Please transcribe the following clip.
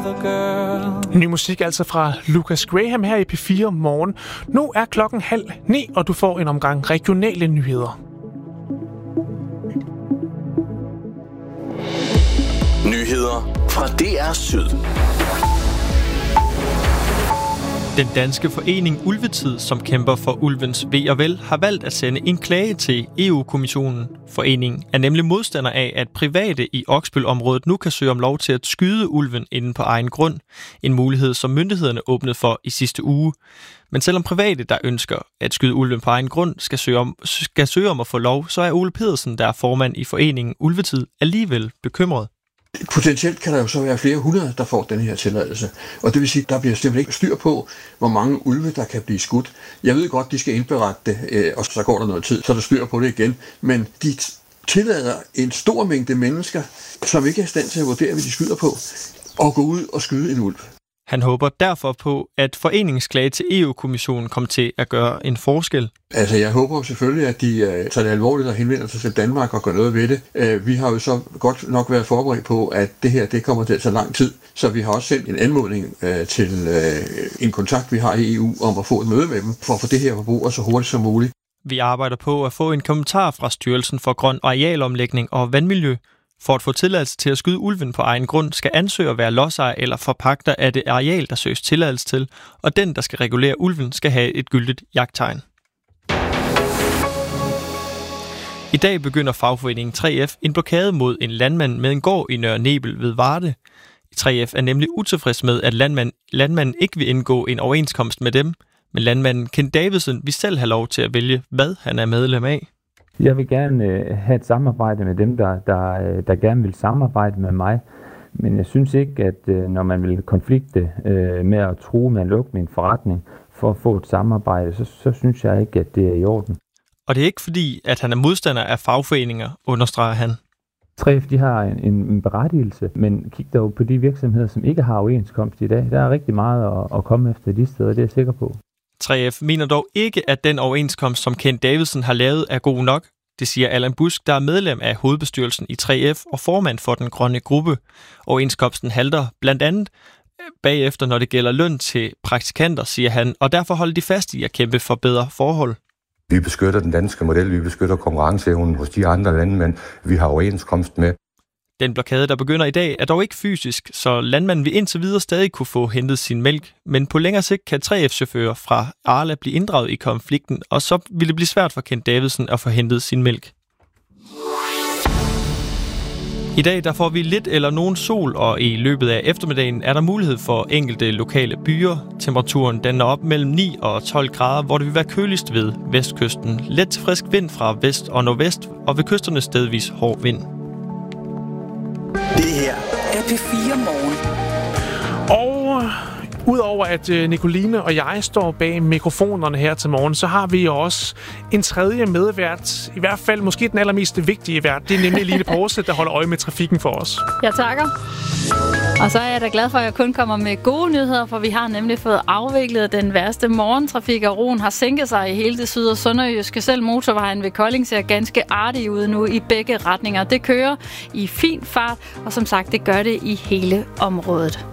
other girl. Ny musik altså fra Lucas Graham her i P4 Morgen. Nu er klokken 8:30, og du får en omgang regionale nyheder. Nyheder fra DR Syd. Den danske forening Ulvetid, som kæmper for ulvens ve og vel, har valgt at sende en klage til EU-kommissionen. Foreningen er nemlig modstander af, at private i Oksbøl-området nu kan søge om lov til at skyde ulven inden på egen grund. En mulighed, som myndighederne åbnede for i sidste uge. Men selvom private, der ønsker at skyde ulven på egen grund, skal søge om at få lov, så er Ole Pedersen, der er formand i foreningen Ulvetid, alligevel bekymret. Potentielt kan der jo så være flere hundrede, der får den her tilladelse. Og det vil sige, at der bliver simpelthen ikke styr på, hvor mange ulve, der kan blive skudt. Jeg ved godt, de skal indberette det, og så går der noget tid, så er der styr på det igen. Men de tillader en stor mængde mennesker, som ikke er i stand til at vurdere, hvad de skyder på, og gå ud og skyde en ulv. Han håber derfor på, at foreningens klage til EU-kommissionen kommer til at gøre en forskel. Altså, jeg håber selvfølgelig, at de tager det alvorligt og henvender sig til Danmark og gør noget ved det. Vi har jo så godt nok været forberedt på, at det her det kommer til at tage lang tid. Så vi har også sendt en anmodning til en kontakt, vi har i EU, om at få et møde med dem, for at få det her på bordet så hurtigt som muligt. Vi arbejder på at få en kommentar fra Styrelsen for Grøn Arealomlægning og Vandmiljø. For at få tilladelse til at skyde ulven på egen grund, skal ansøger være lodsejer eller forpagter af det areal, der søges tilladelse til, og den, der skal regulere ulven, skal have et gyldigt jagttegn. I dag begynder fagforeningen 3F en blokade mod en landmand med en gård i Nørre Nebel ved Varde. 3F er nemlig utilfreds med, at landmanden ikke vil indgå en overenskomst med dem, men landmanden Kent Davidsen vil selv have lov til at vælge, hvad han er medlem af. Jeg vil gerne have et samarbejde med dem, der gerne vil samarbejde med mig. Men jeg synes ikke, at når man vil konflikte med at true med at lukke min forretning for at få et samarbejde, så synes jeg ikke, at det er i orden. Og det er ikke fordi, at han er modstander af fagforeninger, understreger han. 3F, de har en berettigelse, men kig dog på de virksomheder, som ikke har overenskomst i dag. Der er rigtig meget at komme efter de steder, det er jeg sikker på. 3F mener dog ikke, at den overenskomst, som Kent Davidsen har lavet, er god nok. Det siger Allan Busk, der er medlem af hovedbestyrelsen i 3F og formand for den grønne gruppe. Overenskomsten halter blandt andet bagefter, når det gælder løn til praktikanter, siger han, og derfor holder de fast i at kæmpe for bedre forhold. Vi beskytter den danske model, vi beskytter konkurrenceevnen hos de andre landmænd, vi har overenskomst med. Den blokade, der begynder i dag, er dog ikke fysisk, så landmanden vil indtil videre stadig kunne få hentet sin mælk. Men på længere sigt kan 3F-chauffører fra Arla blive inddraget i konflikten, og så vil det blive svært for Kent Davidsen at få hentet sin mælk. I dag der får vi lidt eller nogen sol, og i løbet af eftermiddagen er der mulighed for enkelte lokale byer. Temperaturen den er op mellem 9 og 12 grader, hvor det vil være køligst ved vestkysten. Let til frisk vind fra vest og nordvest, og ved kysterne stedvis hård vind. Det her er P4 Morgen. Og udover at Nicoline og jeg står bag mikrofonerne her til morgen, så har vi også en tredje medvært. I hvert fald måske den allermest vigtige vært. Det er nemlig Line Porse, der holder øje med trafikken for os. Jeg takker. Og så er jeg da glad for, at jeg kun kommer med gode nyheder, for vi har nemlig fået afviklet den værste morgentrafik, og roen har sænket sig i hele det syd- og sønderjyske. Selv motorvejen ved Kolding ser ganske artig ud nu i begge retninger. Det kører i fin fart, og som sagt, det gør det i hele området.